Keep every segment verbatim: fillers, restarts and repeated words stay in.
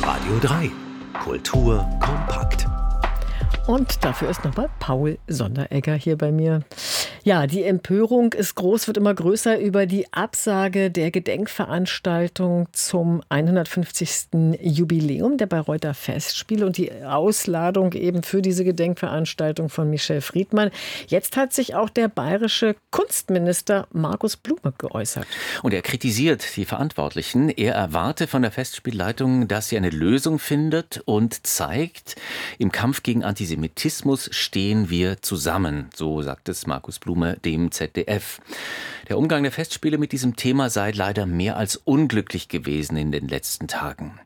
Radio drei. Kultur kompakt. Und dafür ist nochmal Paul Sonderegger hier bei mir. Ja, die Empörung ist groß, wird immer größer über die Absage der Gedenkveranstaltung zum hundertfünfzigsten Jubiläum der Bayreuther Festspiele und die Ausladung eben für diese Gedenkveranstaltung von Michel Friedmann. Jetzt hat sich auch der bayerische Kunstminister Markus Blume geäußert. Und er kritisiert die Verantwortlichen. Er erwarte von der Festspielleitung, dass sie eine Lösung findet und zeigt, im Kampf gegen Antisemitismus stehen wir zusammen. So sagt es Markus Blume dem Z D F. Der Umgang der Festspiele mit diesem Thema sei leider mehr als unglücklich gewesen in den letzten Tagen.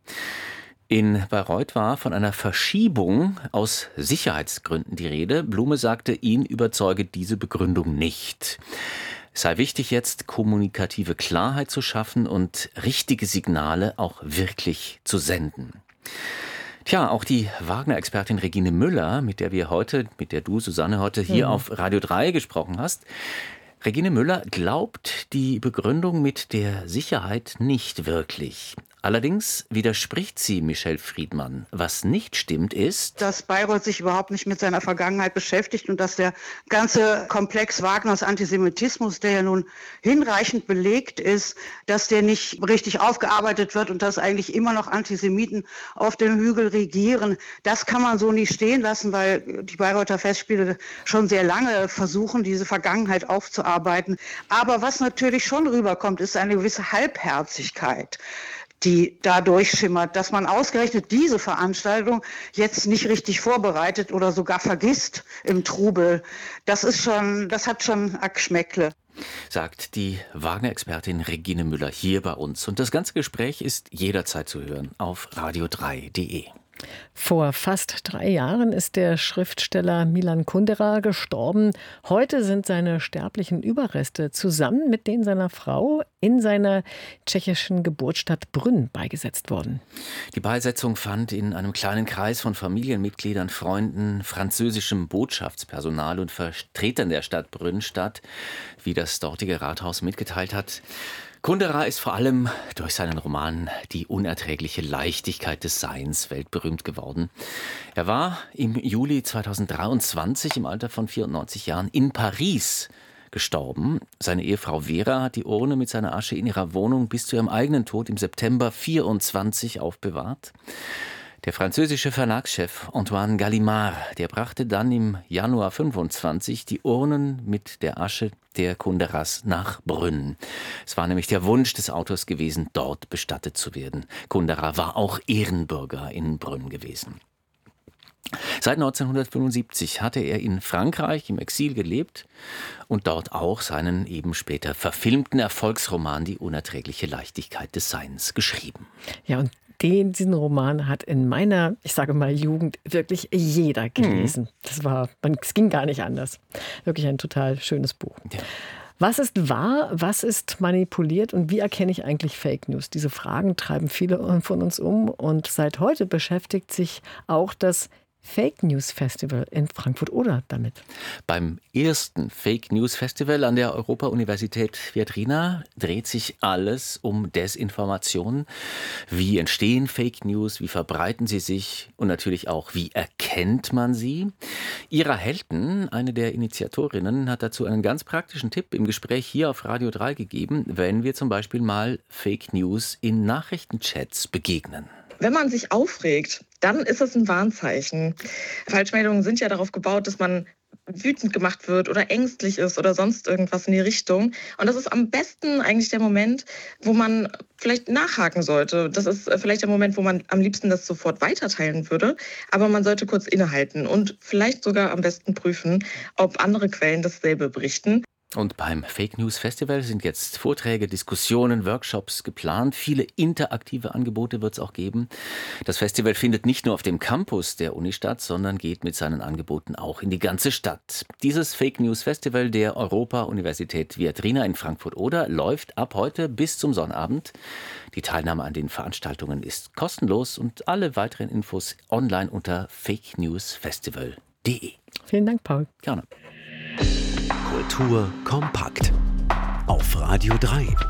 In Bayreuth war von einer Verschiebung aus Sicherheitsgründen die Rede. Blume sagte, ihn überzeuge diese Begründung nicht. Es sei wichtig, jetzt kommunikative Klarheit zu schaffen und richtige Signale auch wirklich zu senden. Tja, auch die Wagner-Expertin Regine Müller, mit der wir heute, mit der du, Susanne, heute hier mhm. auf Radio drei gesprochen hast. Regine Müller glaubt die Begründung mit der Sicherheit nicht wirklich. Allerdings widerspricht sie Michel Friedmann. Was nicht stimmt ist, dass Bayreuth sich überhaupt nicht mit seiner Vergangenheit beschäftigt und dass der ganze Komplex Wagners Antisemitismus, der ja nun hinreichend belegt ist, dass der nicht richtig aufgearbeitet wird und dass eigentlich immer noch Antisemiten auf dem Hügel regieren. Das kann man so nicht stehen lassen, weil die Bayreuther Festspiele schon sehr lange versuchen, diese Vergangenheit aufzuarbeiten. Aber was natürlich schon rüberkommt, ist eine gewisse Halbherzigkeit, die da durchschimmert, dass man ausgerechnet diese Veranstaltung jetzt nicht richtig vorbereitet oder sogar vergisst im Trubel. Das ist schon, das hat schon ein Geschmäckle. Sagt die Wagner-Expertin Regine Müller hier bei uns. Und das ganze Gespräch ist jederzeit zu hören auf radio drei punkt de. Vor fast drei Jahren ist der Schriftsteller Milan Kundera gestorben. Heute sind seine sterblichen Überreste zusammen mit denen seiner Frau in seiner tschechischen Geburtsstadt Brünn beigesetzt worden. Die Beisetzung fand in einem kleinen Kreis von Familienmitgliedern, Freunden, französischem Botschaftspersonal und Vertretern der Stadt Brünn statt, wie das dortige Rathaus mitgeteilt hat. Kundera ist vor allem durch seinen Roman Die unerträgliche Leichtigkeit des Seins weltberühmt geworden. Er war im Juli zweitausenddreiundzwanzig im Alter von vierundneunzig Jahren in Paris gestorben. Seine Ehefrau Vera hat die Urne mit seiner Asche in ihrer Wohnung bis zu ihrem eigenen Tod im September vierundzwanzig aufbewahrt. Der französische Verlagschef Antoine Gallimard, der brachte dann im Januar fünfundzwanzig die Urnen mit der Asche der Kunderas nach Brünn. Es war nämlich der Wunsch des Autors gewesen, dort bestattet zu werden. Kundera war auch Ehrenbürger in Brünn gewesen. Seit neunzehnhundertfünfundsiebzig hatte er in Frankreich im Exil gelebt und dort auch seinen eben später verfilmten Erfolgsroman Die unerträgliche Leichtigkeit des Seins geschrieben. Ja, und Den, diesen Roman hat in meiner, ich sage mal, Jugend wirklich jeder gelesen. Mhm. Das war, es ging gar nicht anders. Wirklich ein total schönes Buch. Ja. Was ist wahr, was ist manipuliert und wie erkenne ich eigentlich Fake News? Diese Fragen treiben viele von uns um und seit heute beschäftigt sich auch das Fake News Festival in Frankfurt-Oder damit. Beim ersten Fake News Festival an der Europa-Universität Viadrina dreht sich alles um Desinformation. Wie entstehen Fake News? Wie verbreiten sie sich? Und natürlich auch, wie erkennt man sie? Ira Helten, eine der Initiatorinnen, hat dazu einen ganz praktischen Tipp im Gespräch hier auf Radio drei gegeben, wenn wir zum Beispiel mal Fake News in Nachrichtenchats begegnen. Wenn man sich aufregt, dann ist es ein Warnzeichen. Falschmeldungen sind ja darauf gebaut, dass man wütend gemacht wird oder ängstlich ist oder sonst irgendwas in die Richtung. Und das ist am besten eigentlich der Moment, wo man vielleicht nachhaken sollte. Das ist vielleicht der Moment, wo man am liebsten das sofort weiterteilen würde. Aber man sollte kurz innehalten und vielleicht sogar am besten prüfen, ob andere Quellen dasselbe berichten. Und beim Fake News Festival sind jetzt Vorträge, Diskussionen, Workshops geplant. Viele interaktive Angebote wird es auch geben. Das Festival findet nicht nur auf dem Campus der Uni statt, sondern geht mit seinen Angeboten auch in die ganze Stadt. Dieses Fake News Festival der Europa-Universität Viadrina in Frankfurt-Oder läuft ab heute bis zum Sonnabend. Die Teilnahme an den Veranstaltungen ist kostenlos und alle weiteren Infos online unter fake news festival punkt de. Vielen Dank, Paul. Gerne. Kultur kompakt auf Radio drei.